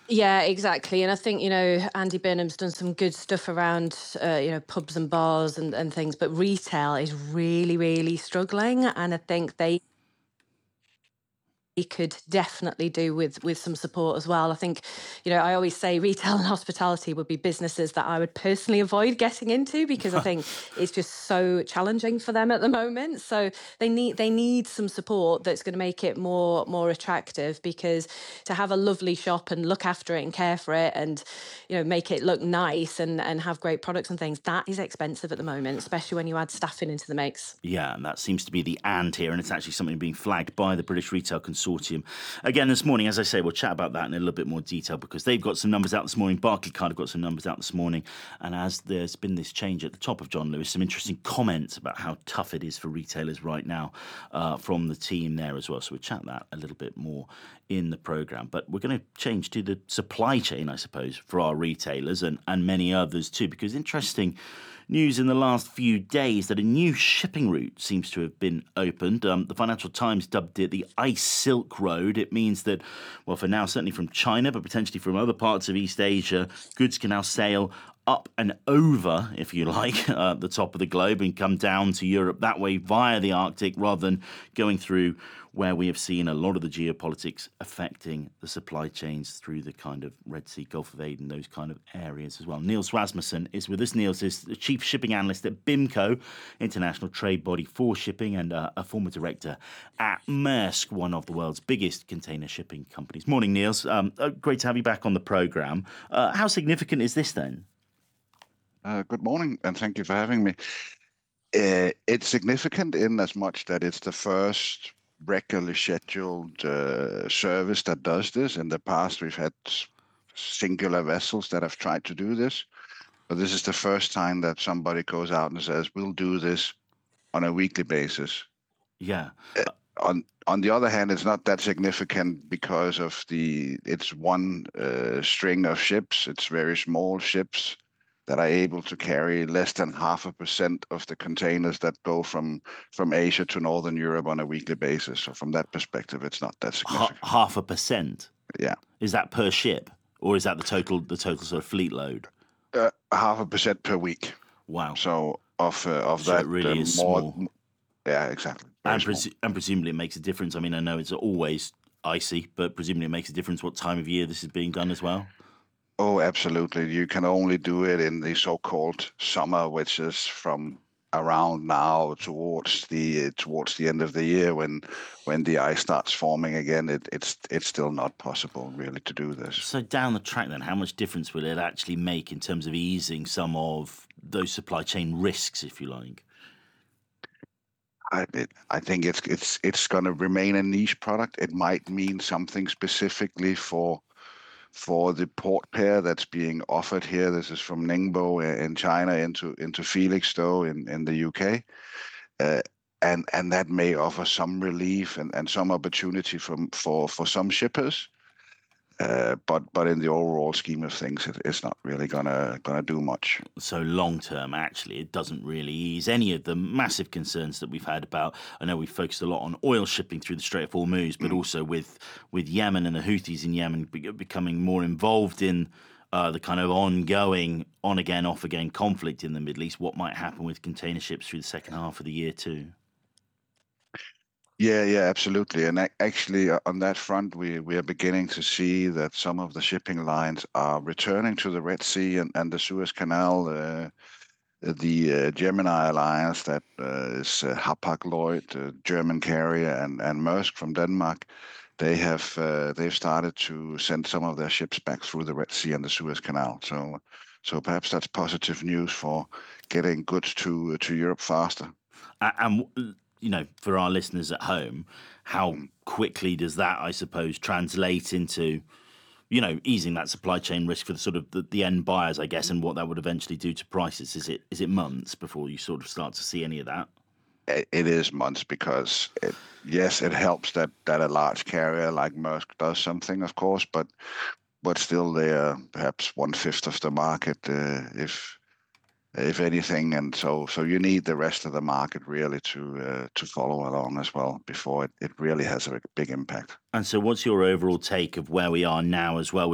Yeah, exactly. And I think, Andy Burnham's done some good stuff around, pubs and bars and things, but retail is really, really struggling. And I think they could definitely do with some support as well. I think, I always say retail and hospitality would be businesses that I would personally avoid getting into because I think it's just so challenging for them at the moment. So they need some support that's going to make it more attractive, because to have a lovely shop and look after it and care for it and make it look nice and have great products and things, that is expensive at the moment, especially when you add staffing into the mix. Yeah, and that seems to be the and here, and it's actually something being flagged by the British Retail Consortium. Again, this morning, as I say, we'll chat about that in a little bit more detail because they've got some numbers out this morning. Barclaycard have got some numbers out this morning. And as there's been this change at the top of John Lewis, some interesting comments about how tough it is for retailers right now from the team there as well. So we'll chat that a little bit more in the programme. But we're going to change to the supply chain, I suppose, for our retailers and many others too, because interesting news in the last few days that a new shipping route seems to have been opened. The Financial Times dubbed it the Ice Silk Road. It means that, well, for now, certainly from China, but potentially from other parts of East Asia, goods can now sail up and over, if you like, the top of the globe and come down to Europe that way via the Arctic rather than going through where we have seen a lot of the geopolitics affecting the supply chains through the kind of Red Sea, Gulf of Aden, those kind of areas as well. Niels Rasmussen is with us. Niels is the Chief Shipping Analyst at BIMCO, International Trade Body for Shipping, and a former director at Maersk, one of the world's biggest container shipping companies. Morning, Niels. Great to have you back on the programme. How significant is this then? Good morning, and thank you for having me. It's significant in as much that it's the first regularly scheduled service that does this. In the past, we've had singular vessels that have tried to do this, but this is the first time that somebody goes out and says, we'll do this on a weekly basis. Yeah. On the other hand, it's not that significant because of it's one string of ships. It's very small ships that are able to carry less than 0.5% of the containers that go from Asia to Northern Europe on a weekly basis. So from that perspective, it's not that significant. 0.5%? Yeah. Is that per ship, or is that the total sort of fleet load? 0.5% per week. Wow. So of so that, it really is more. Small. Yeah, exactly. And presumably it makes a difference. I mean, I know it's always icy, but presumably it makes a difference what time of year this is being done as well. Oh, absolutely. You can only do it in the so-called summer, which is from around now towards the end of the year when the ice starts forming again. It's still not possible really to do this. So down the track then, how much difference will it actually make in terms of easing some of those supply chain risks, if you like? I think it's going to remain a niche product. It might mean something specifically for the port pair that's being offered here. This is from Ningbo in China into Felixstowe in the UK. And that may offer some relief and some opportunity for some shippers. But in the overall scheme of things, it's not really gonna do much. So long term, actually, it doesn't really ease any of the massive concerns that we've had about. I know we've focused a lot on oil shipping through the Strait of Hormuz, but also with Yemen and the Houthis in Yemen becoming more involved in the kind of ongoing on again, off again conflict in the Middle East. What might happen with container ships through the second half of the year too? Yeah, absolutely. And actually, on that front, we are beginning to see that some of the shipping lines are returning to the Red Sea and the Suez Canal. The Gemini Alliance, that is Hapag-Lloyd, German carrier, and Maersk from Denmark. They've started to send some of their ships back through the Red Sea and the Suez Canal. So perhaps that's positive news for getting goods to Europe faster. And for our listeners at home, how quickly does that, I suppose, translate into, easing that supply chain risk for the sort of the end buyers, I guess, and what that would eventually do to prices? Is it months before you sort of start to see any of that? It is months because it helps that a large carrier like Maersk does something, of course, but still they are perhaps 1/5 of the market, if anything, and so you need the rest of the market really to follow along as well before it really has a big impact. And so what's your overall take of where we are now as well?